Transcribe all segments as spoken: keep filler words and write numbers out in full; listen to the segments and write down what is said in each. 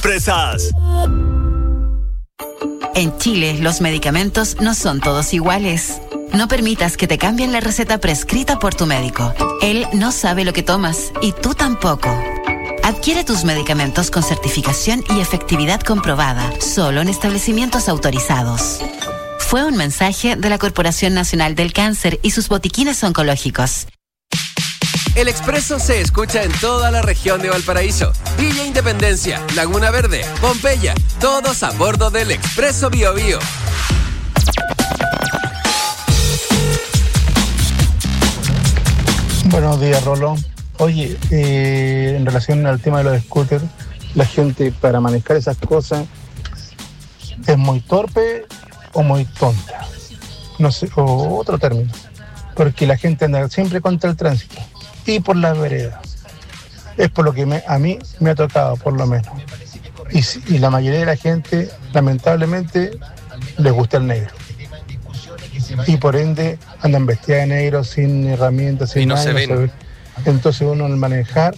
Presas. En Chile, los medicamentos no son todos iguales. No permitas que te cambien la receta prescrita por tu médico. Él no sabe lo que tomas y tú tampoco. Adquiere tus medicamentos con certificación y efectividad comprobada, solo en establecimientos autorizados. Fue un mensaje de la Corporación Nacional del Cáncer y sus botiquines oncológicos. El Expreso se escucha en toda la región de Valparaíso. Villa Independencia, Laguna Verde, Pompeya, todos a bordo del Expreso Bio Bio. Buenos días, Rolo. Oye, eh, en relación al tema de los scooters, la gente para manejar esas cosas es muy torpe o muy tonta. No sé, o otro término. Porque la gente anda siempre contra el tránsito y por las veredas. Es por lo que me, a mí me ha tocado, por lo menos. Y, y la mayoría de la gente, lamentablemente, les gusta el negro. Y por ende andan vestidas de negro, sin herramientas, sin y no nada, se no ven. se ve. Entonces uno al manejar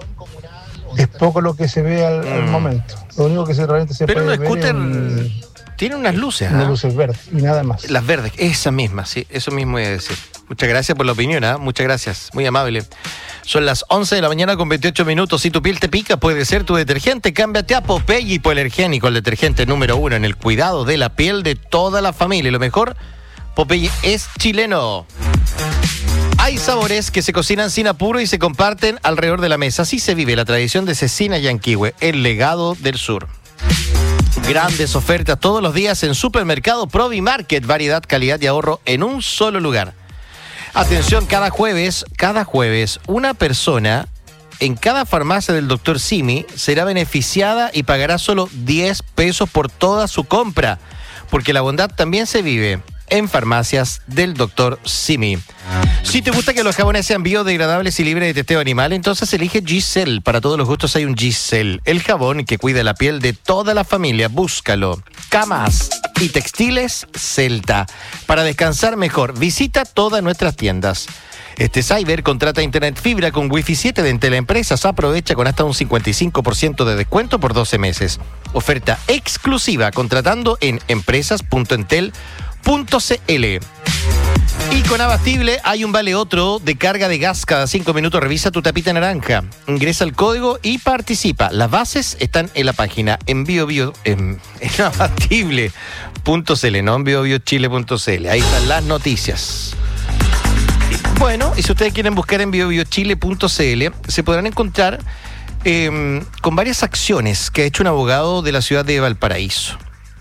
es poco lo que se ve al, mm. al momento. Lo único que se, realmente se Pero puede un scooter ver es tiene unas luces, unas ¿ah? luces verdes y nada más. Las verdes, esas mismas, sí, eso mismo voy a decir. Muchas gracias por la opinión, ¿ah? Muchas gracias, muy amable. Son las once de la mañana con veintiocho minutos. Si tu piel te pica, puede ser tu detergente. Cámbiate a Popeye Hipoalergénico, el detergente número uno en el cuidado de la piel de toda la familia. Y lo mejor, Popeye es chileno. Hay sabores que se cocinan sin apuro y se comparten alrededor de la mesa. Así se vive la tradición de Cecina Yanquihue, el legado del sur. Grandes ofertas todos los días en Supermercado Provi Market. Variedad, calidad y ahorro en un solo lugar. Atención, cada jueves, cada jueves, una persona en cada farmacia del doctor Simi será beneficiada y pagará solo diez pesos por toda su compra. Porque la bondad también se vive en farmacias del doctor Simi. Si te gusta que los jabones sean biodegradables y libres de testeo animal, entonces elige Giselle. Para todos los gustos hay un Giselle, el jabón que cuida la piel de toda la familia. Búscalo. Camas y textiles Celta. Para descansar mejor, visita todas nuestras tiendas. Este Cyber contrata internet fibra con Wi-Fi siete de Entel Empresas. Aprovecha con hasta un cincuenta y cinco por ciento de descuento por doce meses. Oferta exclusiva contratando en empresas punto entel punto cl. Y con Abastible hay un vale otro de carga de gas cada cinco minutos. Revisa tu tapita naranja. Ingresa el código y participa. Las bases están en la página en biobio, en, en abastible punto cl, no en biobiochile punto cl. Ahí están las noticias. Bueno, y si ustedes quieren buscar en biobiochile punto cl, se podrán encontrar eh, con varias acciones que ha hecho un abogado de la ciudad de Valparaíso.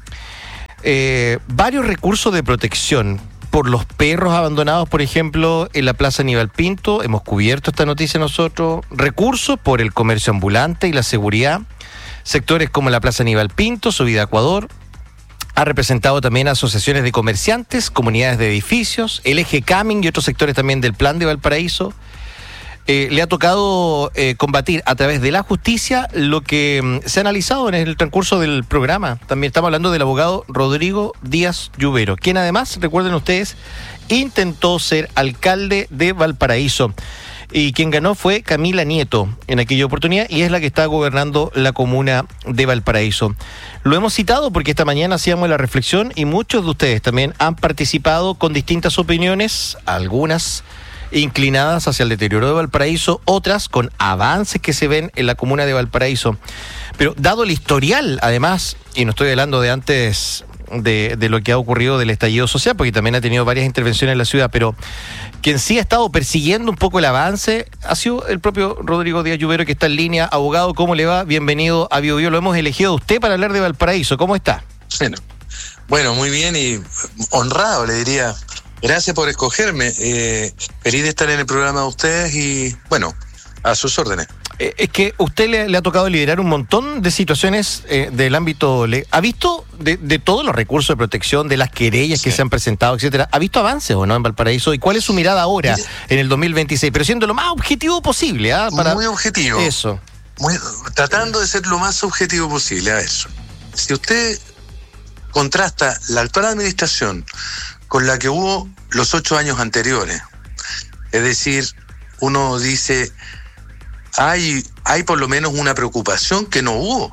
Eh, varios recursos de protección por los perros abandonados, por ejemplo, en la Plaza Aníbal Pinto. Hemos cubierto esta noticia nosotros. Recursos por el comercio ambulante y la seguridad. Sectores como la Plaza Aníbal Pinto, Subida Ecuador. Ha representado también asociaciones de comerciantes, comunidades de edificios, el eje Camin y otros sectores también del Plan de Valparaíso. Eh, le ha tocado eh, combatir a través de la justicia lo que mm, se ha analizado en el transcurso del programa. También estamos hablando del abogado Rodrigo Díaz Lluvero, quien además, recuerden ustedes, intentó ser alcalde de Valparaíso. Y quien ganó fue Camila Nieto en aquella oportunidad y es la que está gobernando la comuna de Valparaíso. Lo hemos citado porque esta mañana hacíamos la reflexión y muchos de ustedes también han participado con distintas opiniones, algunas inclinadas hacia el deterioro de Valparaíso, otras con avances que se ven en la comuna de Valparaíso. Pero dado el historial, además, y no estoy hablando de antes de, de lo que ha ocurrido del estallido social, porque también ha tenido varias intervenciones en la ciudad, pero quien sí ha estado persiguiendo un poco el avance ha sido el propio Rodrigo Díaz Lluvero, que está en línea. Abogado, ¿cómo le va? Bienvenido a Bio Bio. Lo hemos elegido a usted para hablar de Valparaíso. ¿Cómo está? Bueno, bueno, muy bien y honrado, le diría. Gracias por escogerme. Eh, feliz de estar en el programa de ustedes y, bueno, a sus órdenes. Eh, es que usted le, le ha tocado liderar un montón de situaciones eh, del ámbito... Le, ¿Ha visto de, de todos los recursos de protección, de las querellas sí. que se han presentado, etcétera? ¿Ha visto avances o no en Valparaíso? ¿Y cuál es su mirada ahora, sí. en el dos mil veintiséis? Pero siendo lo más objetivo posible. ¿eh? Para... Muy objetivo. Eso. Muy, tratando de ser lo más objetivo posible. A ver, si usted contrasta la actual administración con la que hubo los ocho años anteriores. Es decir, uno dice, hay, hay por lo menos una preocupación que no hubo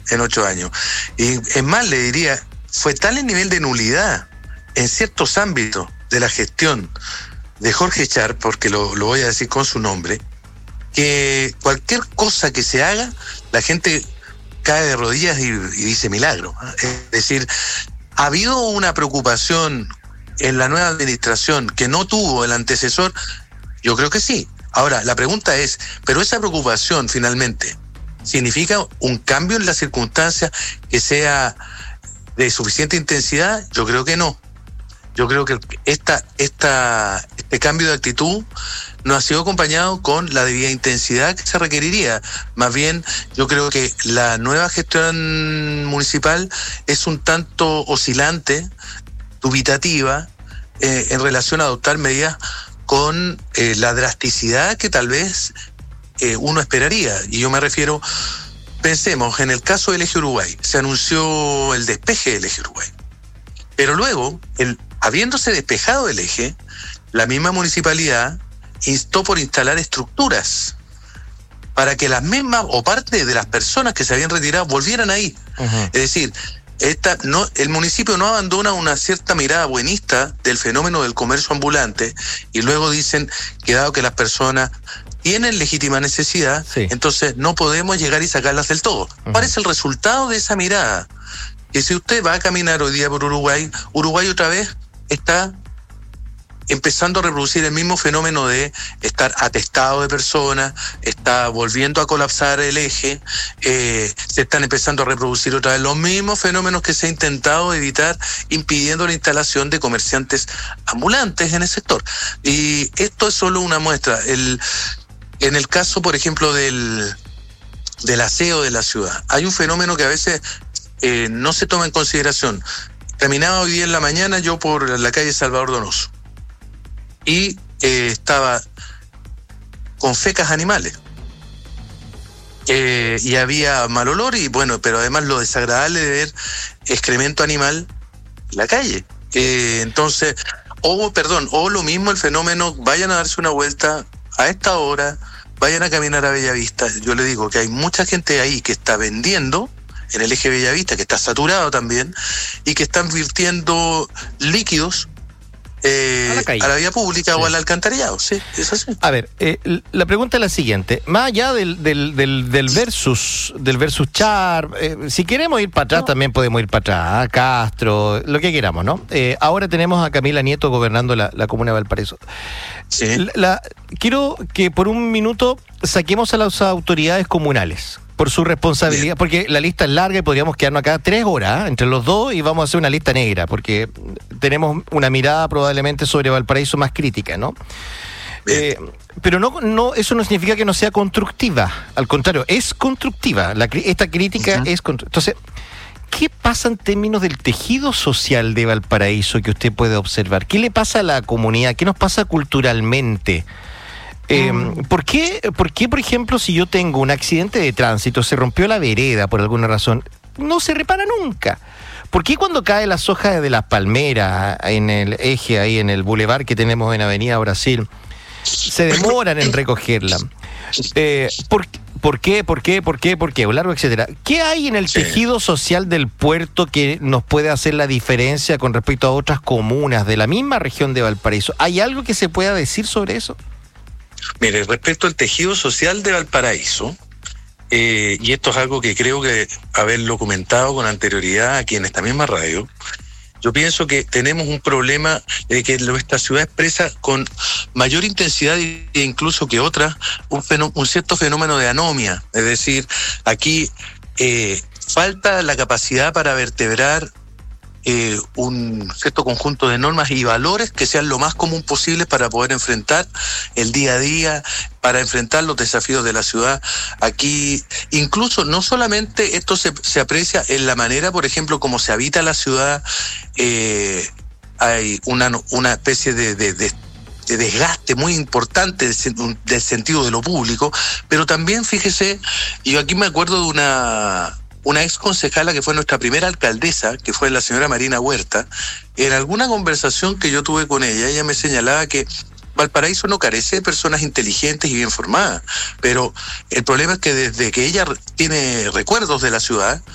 en ocho años. Y es más, le diría, fue tal el nivel de nulidad en ciertos ámbitos de la gestión de Jorge Char, porque lo, lo voy a decir con su nombre, que cualquier cosa que se haga, la gente cae de rodillas y, y dice milagro. Es decir, ha habido una preocupación en la nueva administración que no tuvo el antecesor. Yo creo que sí. Ahora, la pregunta es, ¿pero esa preocupación finalmente significa un cambio en las circunstancias que sea de suficiente intensidad? Yo creo que no. Yo creo que esta, esta, este cambio de actitud no ha sido acompañado con la debida intensidad que se requeriría. Más bien, yo creo que la nueva gestión municipal es un tanto oscilante, dubitativa, eh, en relación a adoptar medidas con eh, la drasticidad que tal vez eh, uno esperaría. Y yo me refiero, pensemos, en el caso del Eje Uruguay, se anunció el despeje del Eje Uruguay. Pero luego, el, habiéndose despejado el eje, la misma municipalidad instó por instalar estructuras para que las mismas o parte de las personas que se habían retirado volvieran ahí. Uh-huh. Es decir, esta, no, el municipio no abandona una cierta mirada buenista del fenómeno del comercio ambulante y luego dicen que dado que las personas tienen legítima necesidad, sí, entonces no podemos llegar y sacarlas del todo. Uh-huh. ¿Cuál es el resultado de esa mirada? Que si usted va a caminar hoy día por Uruguay, Uruguay otra vez está empezando a reproducir el mismo fenómeno de estar atestado de personas, está volviendo a colapsar el eje, eh, se están empezando a reproducir otra vez los mismos fenómenos que se ha intentado evitar, impidiendo la instalación de comerciantes ambulantes en el sector. Y esto es solo una muestra. El, en el caso, por ejemplo, del, del aseo de la ciudad, hay un fenómeno que a veces eh, no se toma en consideración. Caminaba hoy día en la mañana yo por la calle Salvador Donoso y eh, estaba con fecas animales eh, y había mal olor y bueno, pero además lo desagradable de ver excremento animal en la calle. Eh, entonces, o perdón, o lo mismo el fenómeno, vayan a darse una vuelta a esta hora, vayan a caminar a Bellavista. Yo le digo que hay mucha gente ahí que está vendiendo en el eje Bellavista, que está saturado también, y que están virtiendo líquidos eh, a, la a la vía pública, sí, o al alcantarillado. Sí, es así. A ver, eh, la pregunta es la siguiente. Más allá del, del, del, del versus del versus Char, eh, si queremos ir para atrás, no, también podemos ir para atrás, a Castro, lo que queramos, ¿no? Eh, ahora tenemos a Camila Nieto gobernando la, la comuna de Valparaíso. Sí. La, la, quiero que por un minuto saquemos a las autoridades comunales por su responsabilidad, bien, porque la lista es larga y podríamos quedarnos acá tres horas entre los dos y vamos a hacer una lista negra, porque tenemos una mirada probablemente sobre Valparaíso más crítica, ¿no? Eh, pero no, no, eso no significa que no sea constructiva, al contrario, es constructiva, la, esta crítica, uh-huh, es constructiva. Entonces, ¿qué pasa en términos del tejido social de Valparaíso que usted puede observar? ¿Qué le pasa a la comunidad? ¿Qué nos pasa culturalmente? Eh, ¿por qué, ¿Por qué, por ejemplo, si yo tengo un accidente de tránsito, se rompió la vereda por alguna razón, no se repara nunca? ¿Por qué cuando cae las hojas de las palmeras en el eje, ahí en el bulevar que tenemos en Avenida Brasil, se demoran en recogerla? Eh, ¿por, ¿Por qué? ¿Por qué? ¿Por qué? ¿Por qué? O largo, etcétera. ¿Qué hay en el sí. tejido social del puerto que nos puede hacer la diferencia con respecto a otras comunas de la misma región de Valparaíso? ¿Hay algo que se pueda decir sobre eso? Mire, respecto al tejido social de Valparaíso, eh, y esto es algo que creo que haberlo comentado con anterioridad aquí en esta misma radio, yo pienso que tenemos un problema de que nuestra ciudad expresa con mayor intensidad e incluso que otras un, fenó- un cierto fenómeno de anomia. Es decir, aquí eh, falta la capacidad para vertebrar Eh, un cierto conjunto de normas y valores que sean lo más común posible para poder enfrentar el día a día, para enfrentar los desafíos de la ciudad. Aquí, incluso, no solamente esto se, se aprecia en la manera, por ejemplo, como se habita la ciudad, eh, hay una, una especie de, de, de de desgaste muy importante del, del sentido de lo público, pero también, fíjese, yo aquí me acuerdo de una... una ex concejala que fue nuestra primera alcaldesa, que fue la señora Marina Huerta. En alguna conversación que yo tuve con ella, ella me señalaba que Valparaíso no carece de personas inteligentes y bien formadas, pero el problema es que desde que ella tiene recuerdos de la ciudad,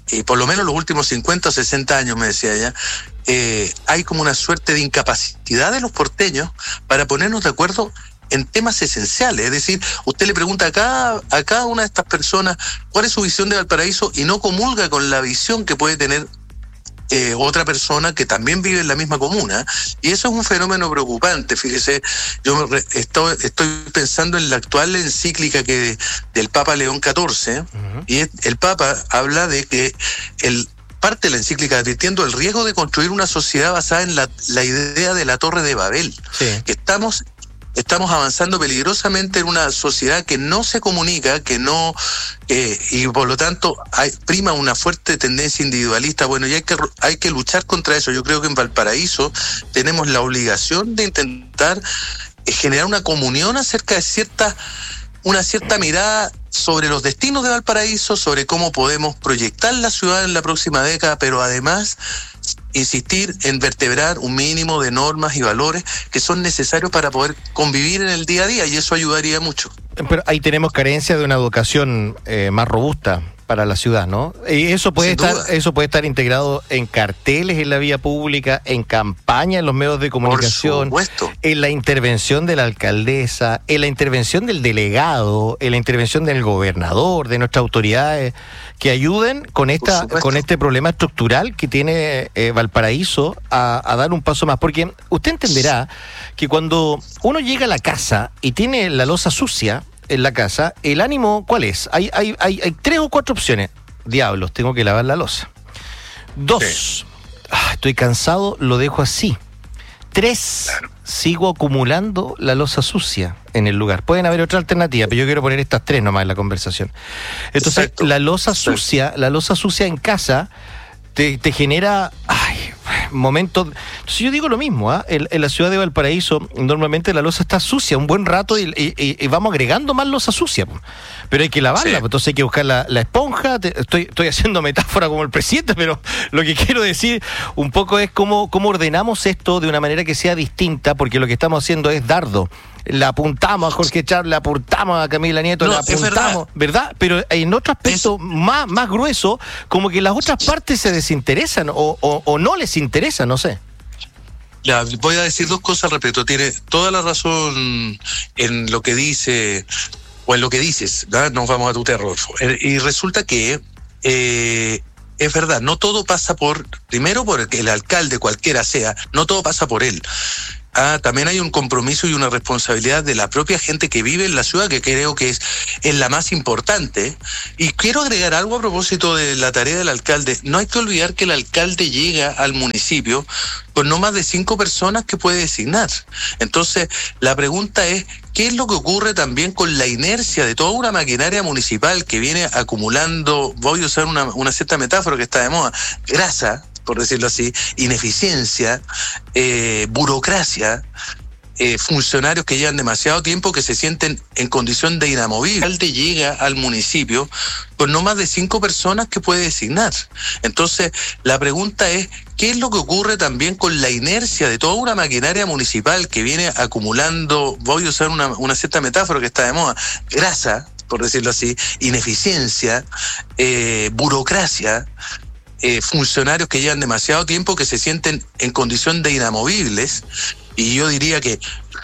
y por lo menos los últimos cincuenta o sesenta años, me decía ella, eh, hay como una suerte de incapacidad de los porteños para ponernos de acuerdo en temas esenciales. Es decir, usted le pregunta a cada, a cada una de estas personas cuál es su visión de Valparaíso y no comulga con la visión que puede tener eh, otra persona que también vive en la misma comuna. Y eso es un fenómeno preocupante. Fíjese, yo me estoy, estoy pensando en la actual encíclica que del Papa León catorce, uh-huh. y el Papa habla de que el parte de la encíclica advirtiendo el riesgo de construir una sociedad basada en la, la idea de la Torre de Babel, sí. que estamos Estamos avanzando peligrosamente en una sociedad que no se comunica, que no, eh, y por lo tanto hay, prima una fuerte tendencia individualista. Bueno, y hay que, hay que luchar contra eso. Yo creo que en Valparaíso tenemos la obligación de intentar eh, generar una comunión acerca de cierta, una cierta mirada sobre los destinos de Valparaíso, sobre cómo podemos proyectar la ciudad en la próxima década, pero además insistir en vertebrar un mínimo de normas y valores que son necesarios para poder convivir en el día a día, y eso ayudaría mucho. Pero ahí tenemos carencia de una educación eh, más robusta para la ciudad, ¿no? Y eso puede Sin estar, duda. eso puede estar integrado en carteles en la vía pública, en campaña en los medios de comunicación, Por supuesto. en la intervención de la alcaldesa, en la intervención del delegado, en la intervención del gobernador, de nuestras autoridades, que ayuden con esta, con este problema estructural que tiene eh, Valparaíso a, a dar un paso más. Porque usted entenderá que cuando uno llega a la casa y tiene la loza sucia en la casa, el ánimo, ¿cuál es? Hay, hay, hay, hay tres o cuatro opciones. Diablos, tengo que lavar la loza. Dos, sí. ah, estoy cansado, lo dejo así. Tres, claro. sigo acumulando la loza sucia en el lugar. Pueden haber otra alternativa, pero yo quiero poner estas tres nomás en la conversación. Entonces, Exacto. la loza Exacto. sucia, la loza sucia en casa te, te genera ay, momentos. Entonces yo digo lo mismo, ¿eh? en, en la ciudad de Valparaíso normalmente la loza está sucia un buen rato y, y, y vamos agregando más loza sucia, pero hay que lavarla, sí. entonces hay que buscar la, la esponja. Te, estoy, estoy haciendo metáfora como el presidente, pero lo que quiero decir un poco es cómo, cómo ordenamos esto de una manera que sea distinta, porque lo que estamos haciendo es dardo. La apuntamos a Jorge Char, la apuntamos a Camila Nieto, no, la apuntamos, ¿verdad? Pero en otro aspecto es... más, más grueso, como que las otras partes se desinteresan o, o, o no les interesa, no sé. Ya, voy a decir dos cosas al respecto. Tiene toda la razón en lo que dice, o en lo que dices, ¿verdad? Nos vamos a tu terror. Y resulta que eh, es verdad, no todo pasa por, primero por el alcalde, cualquiera sea, no todo pasa por él. Ah, también hay un compromiso y una responsabilidad de la propia gente que vive en la ciudad, que creo que es, es la más importante. Y quiero agregar algo a propósito de la tarea del alcalde. No hay que olvidar que el alcalde llega al municipio con no más de cinco personas que puede designar. Entonces, la pregunta es, ¿qué es lo que ocurre también con la inercia de toda una maquinaria municipal que viene acumulando, voy a usar una, una cierta metáfora que está de moda, grasa, por decirlo así, ineficiencia, eh, burocracia, eh, funcionarios que llevan demasiado tiempo que se sienten en condición de inamovible. El alcalde llega al municipio con no más de cinco personas que puede designar. Entonces, la pregunta es, ¿qué es lo que ocurre también con la inercia de toda una maquinaria municipal que viene acumulando, voy a usar una, una cierta metáfora que está de moda, grasa, por decirlo así, ineficiencia, eh, burocracia, Eh, funcionarios que llevan demasiado tiempo que se sienten en condición de inamovibles? Y yo diría que